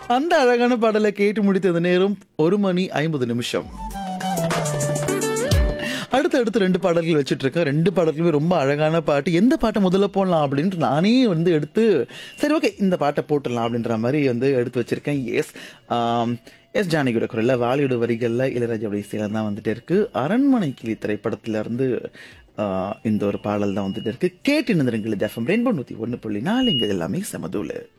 அந்த அழகான பாடலை கேட்டு முடித்தது நேரம் 1:50 அடுத்து 2 பாடல்கள் வச்சுட்டு இருக்கேன். 2 பாடல்களுமே ரொம்ப அழகான பாட்டு. எந்த பாட்ட முதல்ல போடலாம் அப்படின்ட்டு நானே எடுத்து, சரி ஓகே இந்த பாட்ட போட்டுடலாம் அப்படின்ற மாரி எடுத்து வச்சிருக்கேன். எஸ் ஜானகியோட குரல்ல, வாலியோட வரிகள்ல, இளையராஜாவோட இசையில தான் வந்துட்டே இருக்கு. அரண்மனை கிளி திரைப்படத்துல இருந்து இந்த ஒரு பாடல் தான் வந்துட்டு இருக்கு. கேட்டு நிறுங்கள். இது எஃப்எம் ரெயின்போ 101.4 இங்க எல்லாமே சமதூளு.